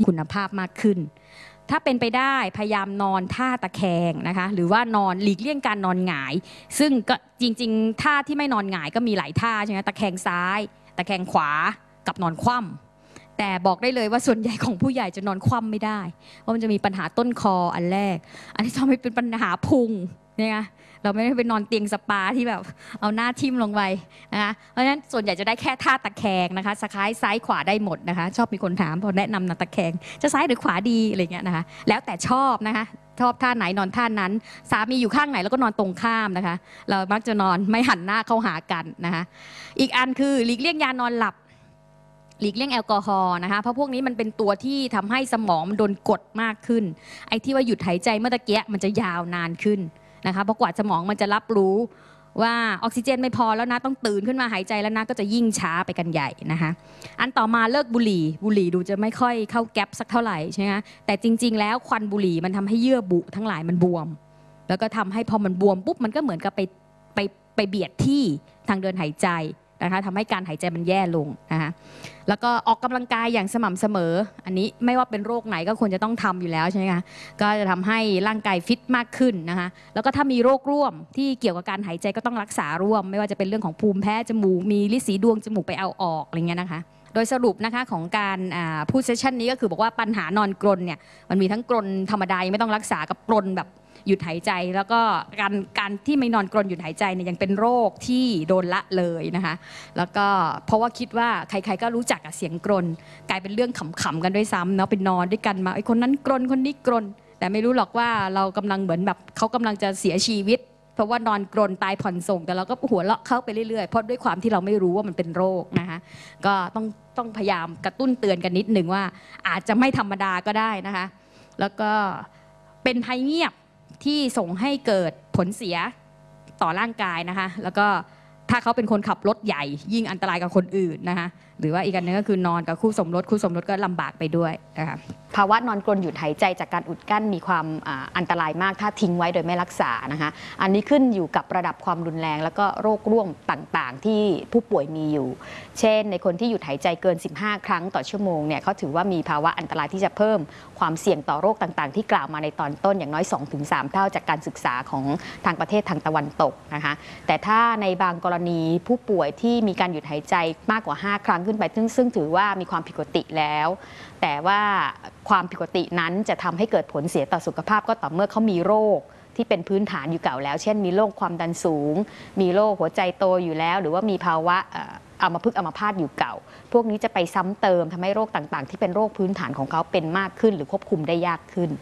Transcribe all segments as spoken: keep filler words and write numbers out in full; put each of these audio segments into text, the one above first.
คุณภาพมากขึ้นถ้าเป็นไปได้พยายามนอนท่าตะแคงนะคะหรือว่านอนหลีกเลี่ยงการนอนหงายซึ่งก็จริงๆท่าที่ไม่นอนหงายก็มีหลายท่าใช่ไหมตะแคงซ้ายตะแคงขวากับนอนคว่ำแต่บอกได้เลยว่าส่วนใหญ่ของผู้ใหญ่จะนอนคว่ำไม่ได้เพราะมันจะมีปัญหาต้นคออันแรกอันที่สองเป็นปัญหาพุงเนี่ยเราไม่ได้ไปนอนเตียงสปาที่แบบเอาหน้าทิ่มลงไปนะคะเพราะฉะนั้นส่วนใหญ่จะได้แค่ท่าตะแคงนะคะสะท้ายซ้ายขวาได้หมดนะคะชอบมีคนถามพอแนะนำนอนตะแคงจะซ้ายหรือขวาดีอะไรเงี้ยนะคะแล้วแต่ชอบนะคะชอบท่าไหนนอนท่านั้นสามีอยู่ข้างไหนแล้วก็นอนตรงข้ามนะคะเรามักจะนอนไม่หันหน้าเข้าหากันนะคะอีกอันคือหลีกเลี่ยงยานอนหลับหลีกเลี่ยงแอลกอฮอล์นะคะเพราะพวกนี้มันเป็นตัวที่ทำให้สมองมันโดนกดมากขึ้นไอ้ที่ว่าหยุดหายใจเมื่อตะเกียมันจะยาวนานขึ้นนะคะเพราะกว่าสมองมันจะรับรู้ว่าออกซิเจนไม่พอแล้วนะต้องตื่นขึ้นมาหายใจแล้วนะก็จะยิ่งช้าไปกันใหญ่นะคะอันต่อมาเลิกบุหรี่บุหรี่ดูจะไม่ค่อยเข้าแก๊ปสักเท่าไหร่ใช่ไหมแต่จริงๆแล้วควันบุหรี่มันทำให้เยื่อบุทั้งหลายมันบวมแล้วก็ทำให้พอมันบวมปุ๊บมันก็เหมือนกับไปไปไปเบียดที่ทางเดินหายใจนะคะทำให้การหายใจมันแย่ลงนะคะแล้วก็ออกกำลังกายอย่างสม่ำเสมออันนี้ไม่ว่าเป็นโรคไหนก็ควรจะต้องทำอยู่แล้วใช่ไหมคะก็จะทำให้ร่างกายฟิตมากขึ้นนะคะแล้วก็ถ้ามีโรคร่วมที่เกี่ยวกับการหายใจก็ต้องรักษาร่วมไม่ว่าจะเป็นเรื่องของภูมิแพ้จมูกมีฤทธิ์สีดวงจมูกไปเอาออกอะไรเงี้ยนะคะโดยสรุปนะคะของการพูดเซสชันนี้ก็คือบอกว่าปัญหานอนกรนเนี่ยมันมีทั้งกรนธรรมดาไม่ต้องรักษากับกรนแบบหยุดหายใจแล้วก็การการที่ไม่นอนกรนหยุดหายใจเนี่ยยังเป็นโรคที่โดนละเลยนะคะแล้วก็เพราะว่าคิดว่าใครๆก็รู้จักกับเสียงกรนกลายเป็นเรื่องขำๆกันด้วยซ้ำเนาะเป็นนอนด้วยกันมาไอ้คนนั้นกรนคนนี้กรนแต่ไม่รู้หรอกว่าเรากำลังเหมือนแบบเขากำลังจะเสียชีวิตเพราะว่านอนกรนตายผ่อนส่งแต่เราก็หัวเราะเข้าไปเรื่อยๆเพราะด้วยความที่เราไม่รู้ว่ามันเป็นโรคนะคะก็ต้องต้องพยายามกระตุ้นเตือนกันนิดหนึ่งว่าอาจจะไม่ธรรมดาก็ได้นะคะแล้วก็เป็นภัยเงียบที่ส่งให้เกิดผลเสียต่อร่างกายนะคะแล้วก็ถ้าเขาเป็นคนขับรถใหญ่ยิ่งอันตรายกับคนอื่นนะคะหรือว่าอีกอันนึงก็คือนอนกับคู่สมรสคู่สมรสก็ลำบากไปด้วยนะคะภาวะนอนกรนหยุดหายใจจากการอุดกั้นมีความอันตรายมากถ้าทิ้งไว้โดยไม่รักษานะคะอันนี้ขึ้นอยู่กับระดับความรุนแรงแล้วก็โรคร่วมต่างๆที่ผู้ป่วยมีอยู่เช่นในคนที่หยุดหายใจเกินสิบห้าครั้งต่อชั่วโมงเนี่ยเขาถือว่ามีภาวะอันตรายที่จะเพิ่มความเสี่ยงต่อโรคต่างๆที่กล่าวมาในตอนต้นอย่างน้อย สองถึงสาม เท่าจากการศึกษาของทางประเทศทางตะวันตกนะคะแต่ถ้าในบางกรณีผู้ป่วยที่มีการหยุดหายใจมากกว่าห้าครั้งขึ้นไปซึ่งซึ่งถือว่ามีความผิดปกติแล้วแต่ว่าความผิดปกตินั้นจะทำให้เกิดผลเสียต่อสุขภาพก็ต่อเมื่อเขามีโรคที่เป็นพื้นฐานอยู่เก่าแล้วเช่นมีโรคความดันสูงมีโรคหัวใจโตอยู่แล้วหรือว่ามีภาวะอัมพฤกษ์อัมพาตอยู่เก่าพวกนี้จะไปซ้ำเติมทำให้โรคต่างๆที่เป็นโรคพื้นฐานของเขาเป็นมากขึ้นหรือควบคุมได้ยากขึ้น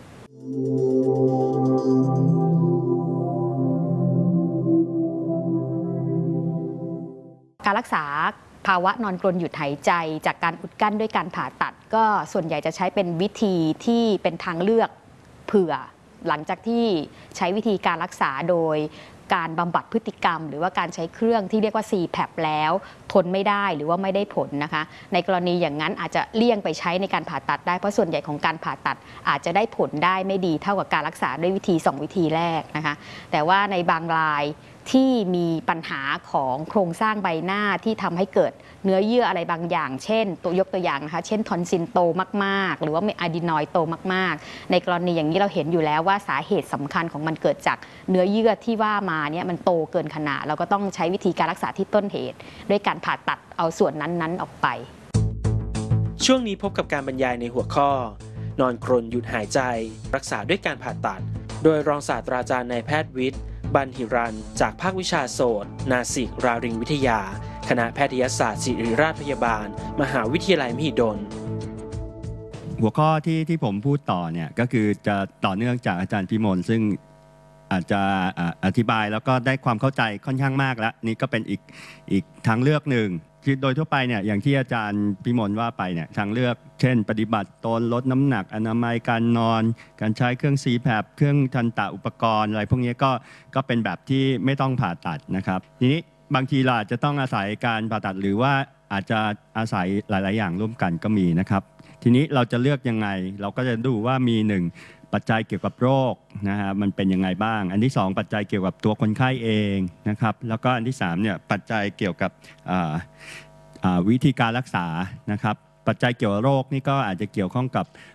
การรักษาภาวะนอนกรนหยุดหายใจจากการอุดกั้นด้วยการผ่าตัดก็ส่วนใหญ่จะใช้เป็นวิธีที่เป็นทางเลือกเผื่อหลังจากที่ใช้วิธีการรักษาโดยการบำบัดพฤติกรรมหรือว่าการใช้เครื่องที่เรียกว่า ซี แพป แล้วทนไม่ได้หรือว่าไม่ได้ผลนะคะในกรณีอย่างนั้นอาจจะเลี่ยงไปใช้ในการผ่าตัดได้เพราะส่วนใหญ่ของการผ่าตัดอาจจะได้ผลได้ไม่ดีเท่ากับการรักษาด้วยวิธีสองวิธีแรกนะคะแต่ว่าในบางรายที่มีปัญหาของโครงสร้างใบหน้าที่ทำให้เกิดเนื้อเยื่ออะไรบางอย่างเช่นตัวยกตัวอย่างนะคะเช่นทอนซิลโตมากๆหรือว่าอะดีนอยด์โตมากๆในกรณีอย่างนี้เราเห็นอยู่แล้วว่าสาเหตุสำคัญของมันเกิดจากเนื้อเยื่อที่ว่ามาเนี่ยมันโตเกินขนาดเราก็ต้องใช้วิธีการรักษาที่ต้นเหตุด้วยการผ่าตัดเอาส่วนนั้นๆออกไปช่วงนี้พบกับการบรรยายในหัวข้อนอนกรนหยุดหายใจรักษาด้วยการผ่าตัดโดยรองศาสตราจารย์นายแพทย์วิทย์บันหิรันจากภาควิชาโสตนาสิกราริงวิทยาคณะแพทยศาสตร์ศิริราชพยาบาลมหาวิทยาลัยมหิดลหัวข้อที่ที่ผมพูดต่อเนี่ยก็คือจะต่อเนื่องจากอาจารย์พิมลซึ่งอาจจะอธิบายแล้วก็ได้ความเข้าใจค่อนข้างมากแล้วนี่ก็เป็นอีกอีกทางเลือกหนึ่งที่โดยทั่วไปเนี่ยอย่างที่อาจารย์พิมลว่าไปเนี่ยทางเลือกเช่นปฏิบัติตนลดน้ำหนักอนามัยการนอนการใช้เครื่อง ซี แพป เครื่องทันตะอุปกรณ์อะไรพวกนี้ก็ก็เป็นแบบที่ไม่ต้องผ่าตัดนะครับทีนี้บางทีเราอาจจะต้องอาศัยการผ่าตัดหรือว่าอาจจะอาศัยหลายๆอย่างร่วมกันก็มีนะครับทีนี้เราจะเลือกยังไงเราก็จะดูว่ามีหนึ่งปัจจัยเกี่ยวกับโรคนะฮะมันเป็นยังไงบ้างอันที่สองปัจจัยเกี่ยวกับตัวคนไข้เองนะครับแล้วก็อันที่สามเนี่ยปัจจัยเกี่ยวกับวิธีการรักษานะครับปัจจัยเกี่ยวกับโรคนี่ก็อาจจะเกี่ยวข้องกับ